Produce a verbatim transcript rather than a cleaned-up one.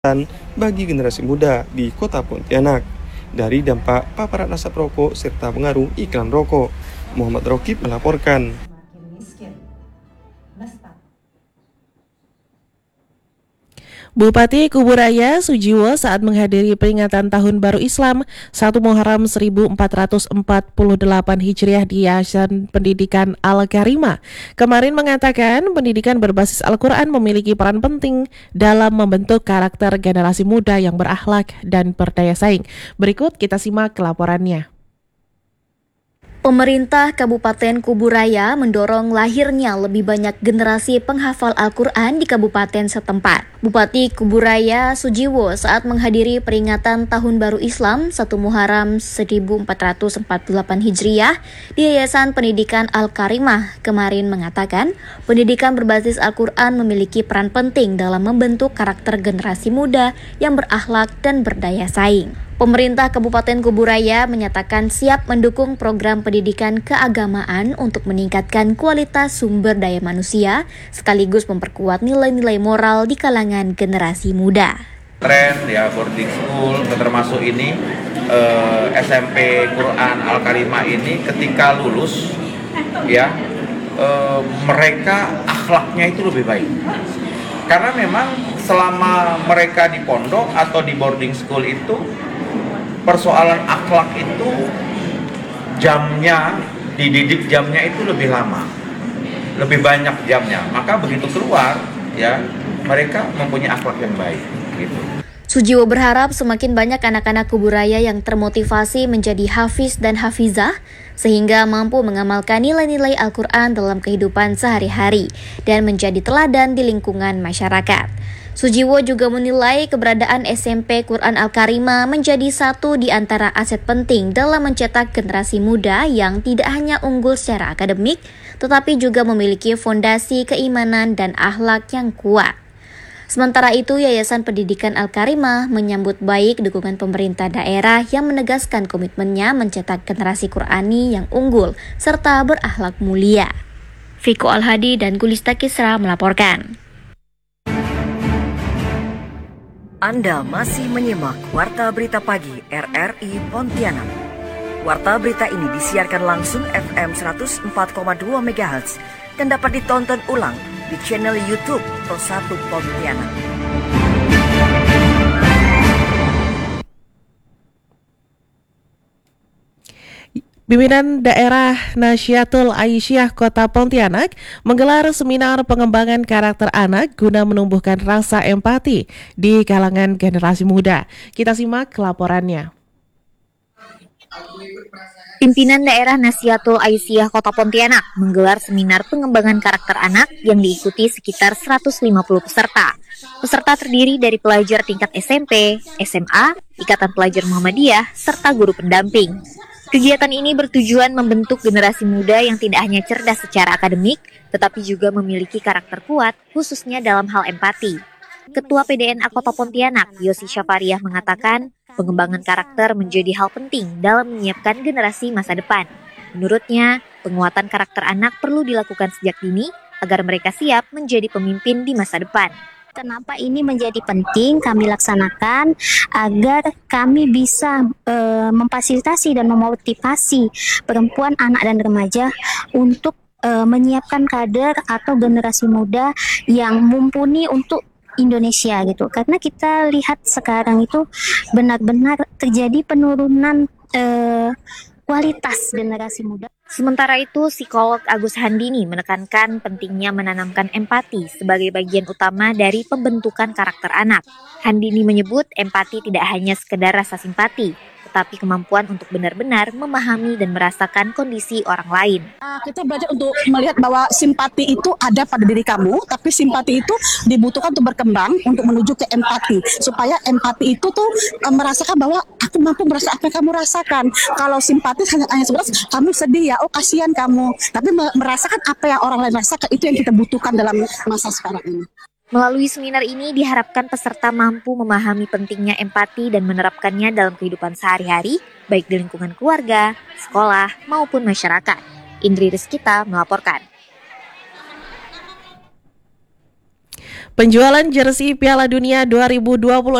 bagi generasi muda di Kota Pontianak dari dampak paparan asap rokok serta pengaruh iklan rokok. Muhammad Rokib melaporkan. Bupati Kuburaya Sujiwo saat menghadiri peringatan Tahun Baru Islam satu Muharram seribu empat ratus empat puluh delapan Hijriah di Yayasan Pendidikan Al-Karimah kemarin mengatakan pendidikan berbasis Al-Quran memiliki peran penting dalam membentuk karakter generasi muda yang berakhlak dan berdaya saing. Berikut kita simak laporannya. Pemerintah Kabupaten Kuburaya mendorong lahirnya lebih banyak generasi penghafal Al-Quran di kabupaten setempat. Bupati Kuburaya Sujiwo saat menghadiri peringatan Tahun Baru Islam satu Muharram seribu empat ratus empat puluh delapan Hijriah di Yayasan Pendidikan Al-Karimah kemarin mengatakan pendidikan berbasis Al-Quran memiliki peran penting dalam membentuk karakter generasi muda yang berakhlak dan berdaya saing. Pemerintah Kabupaten Kuburaya menyatakan siap mendukung program pendidikan keagamaan untuk meningkatkan kualitas sumber daya manusia, sekaligus memperkuat nilai-nilai moral di kalangan generasi muda. Tren ya boarding school, termasuk ini eh, S M P Quran Al-Karimah ini ketika lulus ya eh, mereka akhlaknya itu lebih baik. Karena memang selama mereka di pondok atau di boarding school itu persoalan akhlak itu jamnya, dididik jamnya itu lebih lama, lebih banyak jamnya. Maka begitu keluar, ya mereka mempunyai akhlak yang baik. Gitu. Sujiwo berharap semakin banyak anak-anak Kuburaya yang termotivasi menjadi hafiz dan hafizah, sehingga mampu mengamalkan nilai-nilai Al-Quran dalam kehidupan sehari-hari dan menjadi teladan di lingkungan masyarakat. Sujiwo juga menilai keberadaan S M P Quran Al-Karimah menjadi satu di antara aset penting dalam mencetak generasi muda yang tidak hanya unggul secara akademik, tetapi juga memiliki fondasi keimanan dan akhlak yang kuat. Sementara itu, Yayasan Pendidikan Al-Karimah menyambut baik dukungan pemerintah daerah yang menegaskan komitmennya mencetak generasi Qurani yang unggul serta berakhlak mulia. Fiko Al-Hadi dan Gulista Kisra melaporkan. Anda masih menyimak Warta Berita Pagi R R I Pontianak. Warta berita ini disiarkan langsung F M seratus empat koma dua megahertz dan dapat ditonton ulang di channel YouTube Pro satu Pontianak. Pimpinan Daerah Nasyatul Aisyah Kota Pontianak menggelar seminar pengembangan karakter anak guna menumbuhkan rasa empati di kalangan generasi muda. Kita simak laporannya. Pimpinan Daerah Nasyatul Aisyah Kota Pontianak menggelar seminar pengembangan karakter anak yang diikuti sekitar seratus lima puluh peserta. Peserta terdiri dari pelajar tingkat S M P, S M A, Ikatan Pelajar Muhammadiyah, serta guru pendamping. Kegiatan ini bertujuan membentuk generasi muda yang tidak hanya cerdas secara akademik, tetapi juga memiliki karakter kuat, khususnya dalam hal empati. Ketua P D N A Kota Pontianak, Yosi Syafariah mengatakan, pengembangan karakter menjadi hal penting dalam menyiapkan generasi masa depan. Menurutnya, penguatan karakter anak perlu dilakukan sejak dini agar mereka siap menjadi pemimpin di masa depan. Kenapa ini menjadi penting kami laksanakan agar kami bisa e, memfasilitasi dan memotivasi perempuan, anak dan remaja untuk e, menyiapkan kader atau generasi muda yang mumpuni untuk Indonesia gitu. Karena kita lihat sekarang itu benar-benar terjadi penurunan e, kualitas generasi muda. Sementara itu, psikolog Agus Handini menekankan pentingnya menanamkan empati sebagai bagian utama dari pembentukan karakter anak. Handini menyebut empati tidak hanya sekedar rasa simpati, tetapi kemampuan untuk benar-benar memahami dan merasakan kondisi orang lain. Kita belajar untuk melihat bahwa simpati itu ada pada diri kamu, tapi simpati itu dibutuhkan untuk berkembang, untuk menuju ke empati. Supaya empati itu tuh e, merasakan bahwa aku mampu merasa apa yang kamu rasakan. Kalau simpati hanya, hanya sebenarnya kamu sedih ya, oh kasihan kamu. Tapi merasakan apa yang orang lain rasakan, itu yang kita butuhkan dalam masa sekarang ini. Melalui seminar ini diharapkan peserta mampu memahami pentingnya empati dan menerapkannya dalam kehidupan sehari-hari, baik di lingkungan keluarga, sekolah, maupun masyarakat. Indri Rizkita melaporkan. Penjualan jersey Piala Dunia dua ribu dua puluh